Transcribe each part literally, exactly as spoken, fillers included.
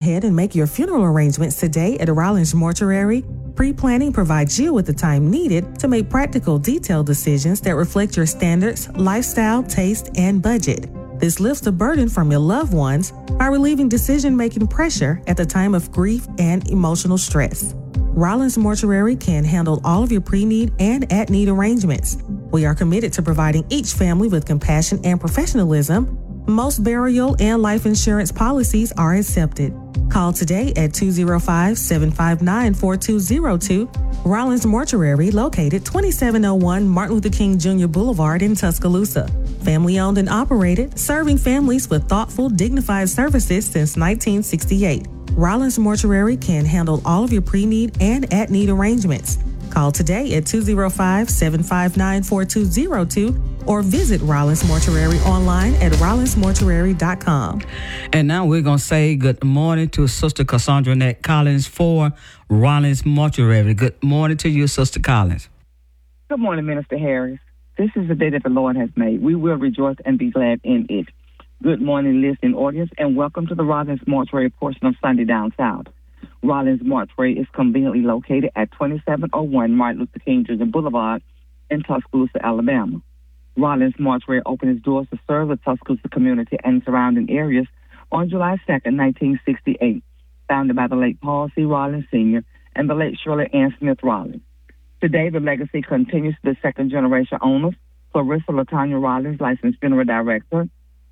ahead and make your funeral arrangements today at Rollins Mortuary. Pre-planning provides you with the time needed to make practical, detailed decisions that reflect your standards, lifestyle, taste, and budget. This lifts the burden from your loved ones by relieving decision-making pressure at the time of grief and emotional stress. Rollins Mortuary can handle all of your pre-need and at-need arrangements. We are committed to providing each family with compassion and professionalism. Most burial and life insurance policies are accepted. Call today at two oh five, seven five nine, four two oh two. Rollins Mortuary, located twenty-seven oh one Martin Luther King Junior Boulevard in Tuscaloosa. Family owned and operated, serving families with thoughtful, dignified services since nineteen sixty-eight. Rollins Mortuary can handle all of your pre-need and at-need arrangements. Call today at two oh five, seven five nine, four two oh two or visit Rollins Mortuary online at rollins mortuary dot com. And now we're going to say good morning to Sister Cassandra Annette Collins for Rollins Mortuary. Good morning to you, Sister Collins. Good morning, Minister Harris. This is the day that the Lord has made. We will rejoice and be glad in it. Good morning, listening audience, and welcome to the Rollins Mortuary portion of Sunday Down South. Rollins Mortuary is conveniently located at twenty-seven oh one Martin Luther King Junior Boulevard in Tuscaloosa, Alabama. Rollins Mortuary opened its doors to serve the Tuscaloosa community and surrounding areas on July second, nineteen sixty-eight, founded by the late Paul C. Rollins Senior and the late Shirley Ann Smith Rollins. Today, the legacy continues to the second-generation owners, Clarissa LaTanya Rollins, licensed funeral director,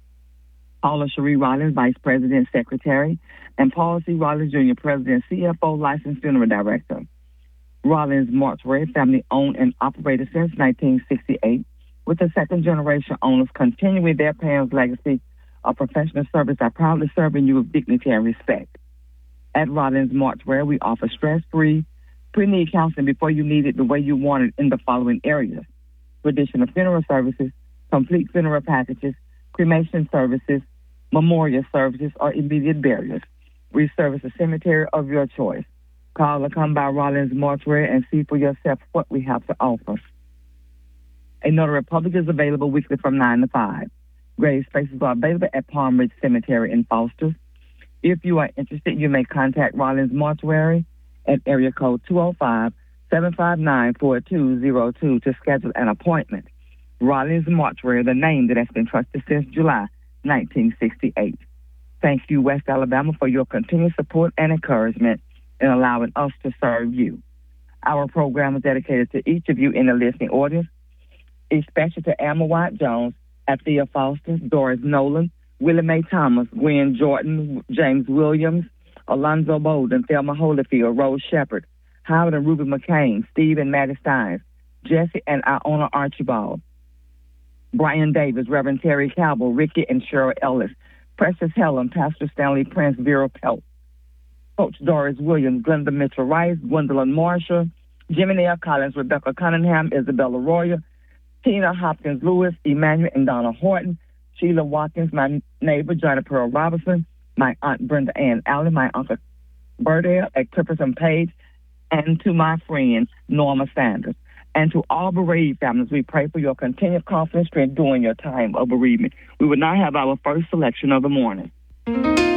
Paula Cherie Rollins, Vice President, Secretary, and Paul C. Rollins Junior President, C F O, Licensed Funeral Director. Rollins Mortuary, family-owned and operated since nineteen sixty-eight, with the second-generation owners continuing their parents' legacy of professional service by proudly serving you with dignity and respect. At Rollins Mortuary, we offer stress-free, pre-need counseling before you need it the way you want it in the following areas: traditional funeral services, complete funeral packages, cremation services, memorial services, or immediate burials. We service a cemetery of your choice. Call or come by Rollins Mortuary and see for yourself what we have to offer. A notary public is available weekly from nine to five. Grave spaces are available at Palm Ridge Cemetery in Foster. If you are interested, you may contact Rollins Mortuary at area code two oh five, seven five nine, four two oh two to schedule an appointment. Rollins Mortuary, the name that has been trusted since July nineteen sixty-eight. Thank you, West Alabama, for your continued support and encouragement in allowing us to serve you. Our program is dedicated to each of you in the listening audience, especially to Alma White Jones, Althea Foster, Doris Nolan, Willie Mae Thomas, Gwen Jordan, James Williams, Alonzo Bolden, Thelma Holyfield, Rose Shepard, Howard and Ruby McCain, Steve and Maddie Steins, Jesse and Iona Archibald, Brian Davis, Reverend Terry Cabell, Ricky and Cheryl Ellis, Precious Helen, Pastor Stanley Prince, Vera Pelt, Coach Doris Williams, Glenda Mitchell Rice, Gwendolyn Marshall, Jimmy Neal Collins, Rebecca Cunningham, Isabella Royer, Tina Hopkins Lewis, Emmanuel and Donna Horton, Sheila Watkins, my neighbor, Johnny Pearl Robinson, my Aunt Brenda Ann Allen, my Uncle Burdell at Clipperton Page, and to my friend, Norma Sanders. And to all bereaved families, we pray for your continued confidence strength during your time of bereavement. We will now have our first selection of the morning.